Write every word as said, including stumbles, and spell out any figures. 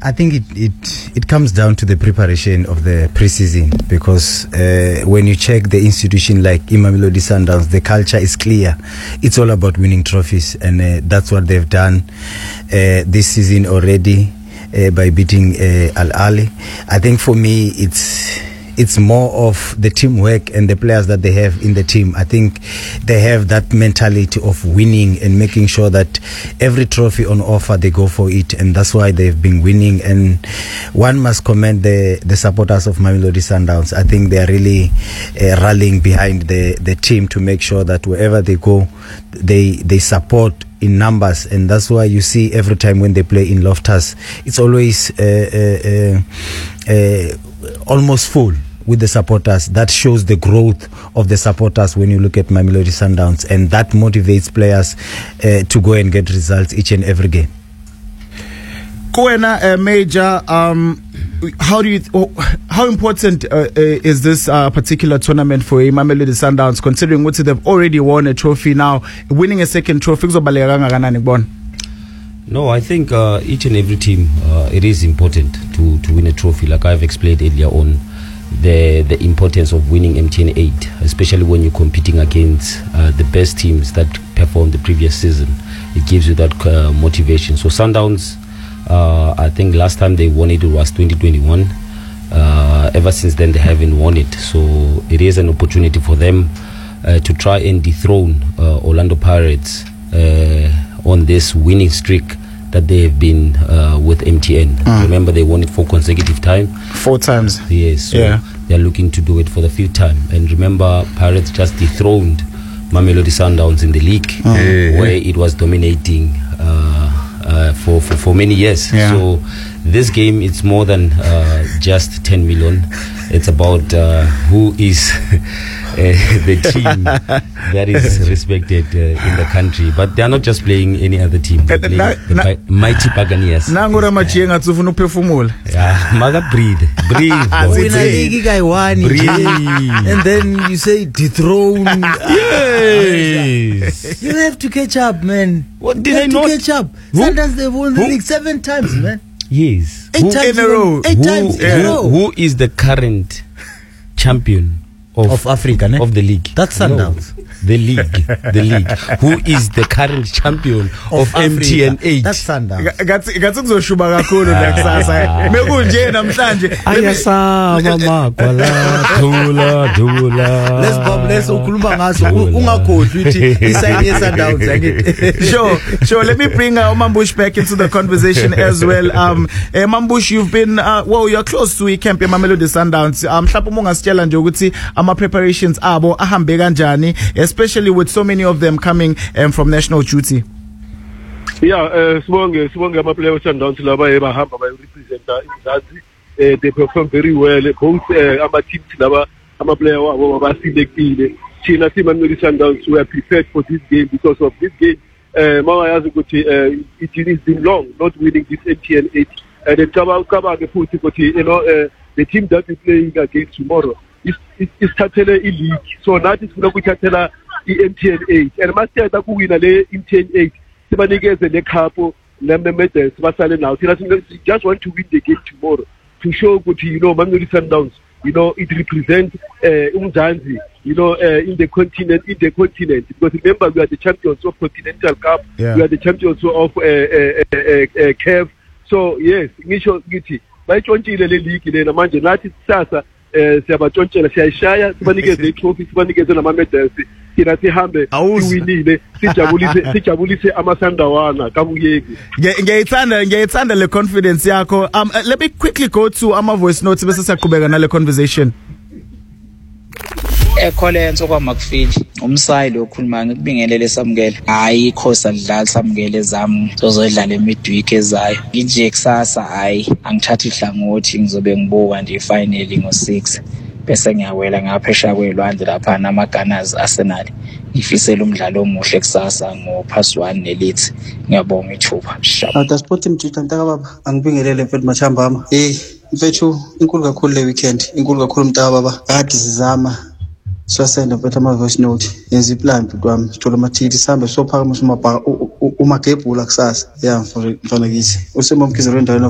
I think it, it, it comes down to the preparation of the preseason, because uh, when you check the institution like Mamelodi Sundowns, the culture is clear. It's all about winning trophies, and uh, that's what they've done uh, this season already uh, by beating uh, Al Ahly. I think for me, it's it's more of the teamwork and the players that they have in the team. I think they have that mentality of winning and making sure that every trophy on offer, they go for it, and that's why they've been winning. And one must commend the, the supporters of Mamelodi Sundowns. I think they are really uh, rallying behind the, the team to make sure that wherever they go, they, they support in numbers, and that's why you see every time when they play in Loftus, it's always uh, uh, uh, uh, almost full with the supporters. That shows the growth of the supporters when you look at Mamelodi Sundowns, and that motivates players uh, to go and get results each and every game. Koena, uh, Major, um, how do you? Th- how important uh, uh, is this uh, particular tournament for Mamelodi Sundowns, considering what they've already won a trophy now, winning a second trophy? No, I think uh, each and every team, uh, it is important to, to win a trophy. Like I've explained earlier on, the the importance of winning M T N eight, especially when you're competing against uh, the best teams that performed the previous season. It gives you that uh, motivation. So Sundowns, uh, I think last time they won it, it was twenty twenty-one. Uh, ever since then, they haven't won it. So it is an opportunity for them uh, to try and dethrone uh, Orlando Pirates uh, on this winning streak that they have been uh, with M T N. Mm. Remember, they won it four consecutive times. Four times. Yes. So yeah. They are looking to do it for the fifth time. And remember, Pirates just dethroned Mamelodi Sundowns in the league, mm. where it was dominating uh, uh, for, for for many years. Yeah. So this game, it's more than uh, just ten million. It's about uh, who is uh, the team that is respected uh, in the country. But they are not just playing any other team. They're playing na, the na, mighty Buccaneers. Nangura machenga tsufuna performula. Yeah, maga breathe, breathe. When I think guy won, and then you say dethrone. Yes. You have to catch up, man. What did you I have not? to catch up. Sometimes they've won the Who? league seven times, man. Yes. Eight who, times in a row. Eight who, times in who, a row. who is the current champion of, of Africa, ne? of the league? That's Sundowns. No, the league, the league. Who is the current champion of, of M T N eight? That's Sundowns. Gathi gathi kuzoshuba kakhulu nakusasa. Mekunje namhlanje. Ayasaba makwala dula dula. Let's bomb let's ukhuluma ngaso ungakhohlwa uthi iside yeSundowns yakithi. Sure, sure. Let me bring uh, Mambush back into the conversation as well. Um, uh, Mambush, you've been uh, well, you're close to camp Mamelodi Sundowns. Um, mhlawumbe ungasitshela nje ukuthi ama preparations abo ahambe kanjani, especially with so many of them coming um, from national duty. Yeah, uh, sibonge sibonge ama players Sundowns laba ebahamba ba represent iMzansi. Uh, they perform very well. Both uh, ama teams laba ama players wabo baselectile. Thina Mamelodi Sundowns were prepared for this game because of this game. Uh, mawayazi ukuthi uh, it has been long not winning this M T N eight. And then kaba kaba ke futhi ukuthi you know uh, the team that we playing against tomorrow is is, is thathele I league. So nathi sifuna ukuthathela I M T N eight. And masiyada kuwina le M T N eight. Sibanikeze le cup neme medals basale now. Thina just want to win the game tomorrow to show ukuthi you know Mamelodi Sundowns, you know, it represents uh, Umzansi, you know, uh, in the continent, in the continent. Because remember, we are the champions of Continental Cup. Yeah. We are the champions of uh, uh, uh, uh, uh, C A F. So yes, ngisho ngithi bayitshontshile le league lena manje nathi sasa eh siyabatshontshela siyayishaya sibanikeze i-trophy sibanikeze nama medals thina sihambe siwinile sijabulise sijabulise amasandawana kamuyeki. Ngiyayithanda ngiyayithanda le confidence yakho. Um uh, let me quickly go to ama voice notes bese siyaqhubeka nale conversation. Ekholenso kwaMakufili umsayili okhuluma ngikubingelele samukele hayi ikhosa lidlala samukele zami zozodlala emidweek ezayo nje kusasa hayi angithatha ihlangothi ngizobe ngibuka nje final ngo six bese ngiyawela ngaphesha kwelwandle lapha namaGunners Arsenal ngifisela umdlalo omuhle kusasa ngo pass one nelithi ngiyabonga ithuba sharp the sport mjita ntaka baba angibingelele mfethu machambama eh mfethu inkulu kakhulu le weekend inkulu kakhulu mntaka baba kade sizama swasenda mfethu ama voice note yenza iplan mfethu wami sithola amathili sihambe sophakama umabha umagebhula kusasa yeah mfana kithi usemamkizelo endaweni